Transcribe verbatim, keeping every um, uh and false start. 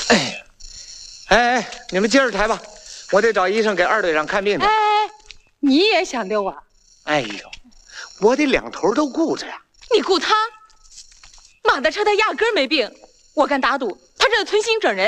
哎，哎哎，你们接着抬吧，我得找医生给二队长看病去。 哎，你也想溜啊？ 哎呦，我得两头都顾着呀。 你顾他？马大车他压根儿没病，我敢打赌，他这是存心整人。